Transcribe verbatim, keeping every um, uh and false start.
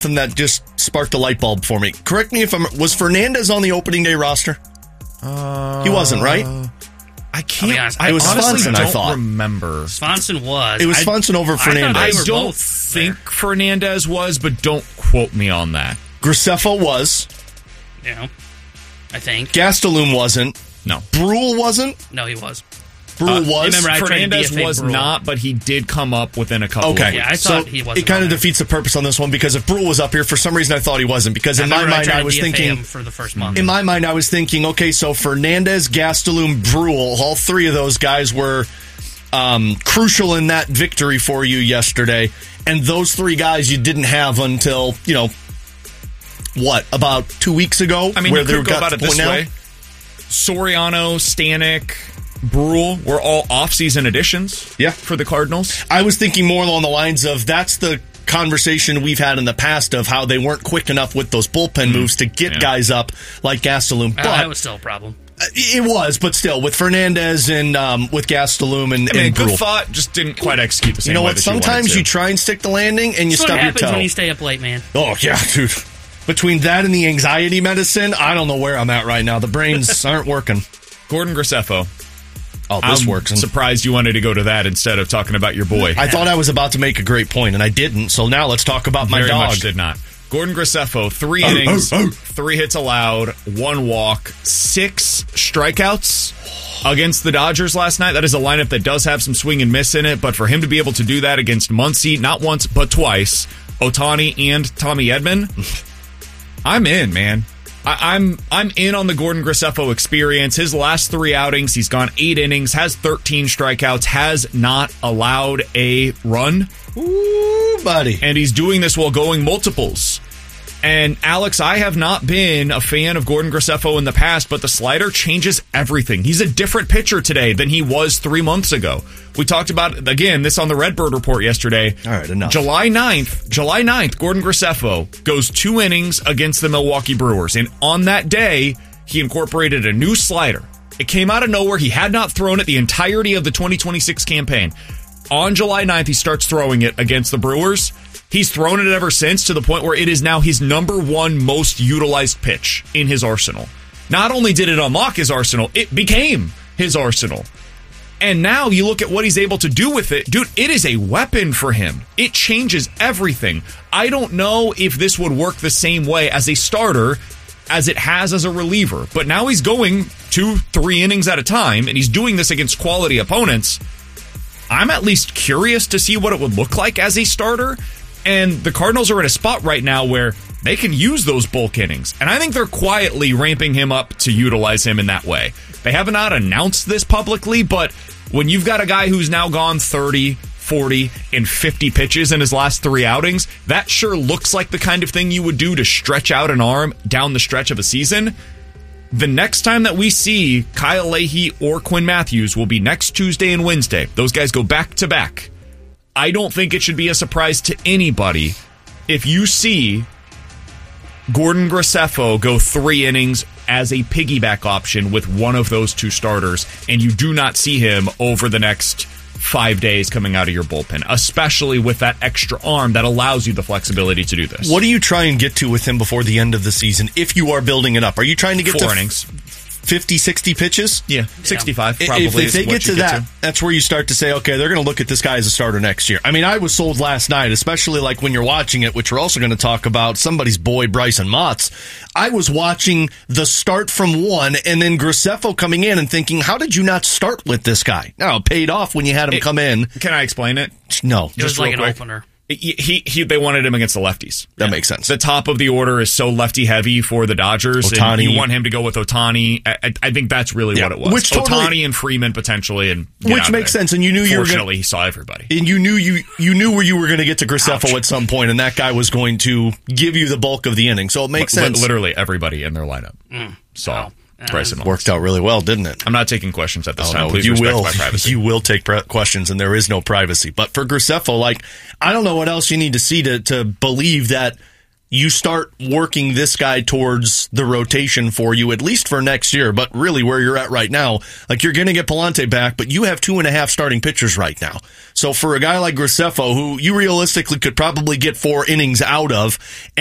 something that just sparked a light bulb for me. Correct me if I'm... Was Fernandez on the opening day roster? Uh, he wasn't, right? I can't... Honest, I it was honestly Swanson, don't I thought. remember. Swanson was. It was Swanson over Fernandez. I, I were don't both think there. Fernandez was, but don't quote me on that. Graceffo was. Yeah, I think. Gastelum wasn't. No. Brule wasn't. No, he was. Brule Uh, was. remember, I tried to Fernandez D F A was Brule. not, but he did come up within a couple Okay, of Yeah, I so thought he wasn't it kind on of there. defeats the purpose on this one because if Brule was up here, for some reason I thought he wasn't. Because in I my remember mind, tried I to was D F A thinking him for the first month. in my mind, I was thinking, okay, so Fernandez, Gastelum, Brule, all three of those guys were um, crucial in that victory for you yesterday. And those three guys you didn't have until, you know, what, about two weeks ago? I mean, where you they could go got about to it the this point now? way. Soriano, Stanek, Brule were all off-season additions Yeah. for the Cardinals. I was thinking more along the lines of that's the conversation we've had in the past of how they weren't quick enough with those bullpen moves to get Yeah. guys up like Gastelum. Uh, But that was still a problem. it was, but still, with Fernandez and um, with Gastelum and, I mean, and good Brule. thought, just didn't quite execute the same You know way what? that you wanted Sometimes to. you try and stick the landing and you That's what stub your happens toe. when you stay up late, man. Oh, yeah, dude. Between that and the anxiety medicine, I don't know where I'm at right now. The brains aren't working. Gordon Graceffo. Oh, this I'm works. surprised you wanted to go to that instead of talking about your boy. I thought I was about to make a great point, and I didn't. So now let's talk about my Very dog. much did not. Gordon Graceffo, three Oh, innings, oh, oh. three hits allowed, one walk, six strikeouts against the Dodgers last night. That is a lineup that does have some swing and miss in it, but for him to be able to do that against Muncy, not once, but twice, Ohtani and Tommy Edman, I'm in, man. I, I'm I'm in on the Gordon Graceffo experience. His last three outings, he's gone eight innings, has thirteen strikeouts, has not allowed a run. Ooh, buddy. And he's doing this while going multiples. And Alex, I have not been a fan of Gordon Graceffo in the past, but the slider changes everything. He's a different pitcher today than he was three months ago. We talked about, again, this on the Redbird Report yesterday. All right, enough. July ninth, July ninth, Gordon Graceffo goes two innings against the Milwaukee Brewers. And on that day, he incorporated a new slider. It came out of nowhere. He had not thrown it the entirety of the twenty twenty-six campaign. On July ninth, he starts throwing it against the Brewers. He's thrown it ever since to the point where it is now his number one most utilized pitch in his arsenal. Not only did it unlock his arsenal, it became his arsenal. And now you look at what he's able to do with it. Dude, it is a weapon for him. It changes everything. I don't know if this would work the same way as a starter as it has as a reliever. But now he's going two, three innings at a time, and he's doing this against quality opponents. I'm at least curious to see what it would look like as a starter. And the Cardinals are in a spot right now where they can use those bulk innings. And I think they're quietly ramping him up to utilize him in that way. They have not announced this publicly, but when you've got a guy who's now gone thirty, forty, and fifty pitches in his last three outings, that sure looks like the kind of thing you would do to stretch out an arm down the stretch of a season. The next time that we see Kyle Leahy or Quinn Matthews will be next Tuesday and Wednesday. Those guys go back to back. I don't think it should be a surprise to anybody if you see Gordon Graceffo go three innings as a piggyback option with one of those two starters, and you do not see him over the next five days coming out of your bullpen, especially with that extra arm that allows you the flexibility to do this. What do you try and get to with him before the end of the season if you are building it up? Are you trying to get Four to innings. fifty, sixty pitches? Yeah, sixty-five probably If, if is they what get you to that, that's where you start to say, okay, they're going to look at this guy as a starter next year. I mean, I was sold last night, especially like when you're watching it, which we're also going to talk about, somebody's boy, Bryson Motts. I was watching the start from one and then Graceffo coming in and thinking, how did you not start with this guy? Now, it paid off when you had him It- come in. Can I explain it? No. It was Just like real an quick. opener. He, he, he, they wanted him against the lefties. That makes sense. The top of the order is so lefty heavy for the Dodgers. Ohtani. And you want him to go with Ohtani. I, I- I think that's really Yeah. what it was. Which totally- Ohtani and Freeman potentially, and get Which out of makes there. sense, and you knew you were Fortunately, gonna- he saw everybody. And you knew you you knew where you were going to get to Graceffo Ouch. at some point, and that guy was going to give you the bulk of the inning. So it makes Li- sense. Literally everybody in their lineup saw Wow. Bryson Motts. Worked out really well, didn't it? I'm not taking questions at this Oh, time. no, Please you respect will. my privacy. You will take pre- questions, and there is no privacy. But for Graceffo, like, I don't know what else you need to see to to believe that you start working this guy towards the rotation for you, at least for next year, but really where you're at right now, like you're going to get Pallante back, but you have two and a half starting pitchers right now. So for a guy like Graceffo, who you realistically could probably get four innings out of,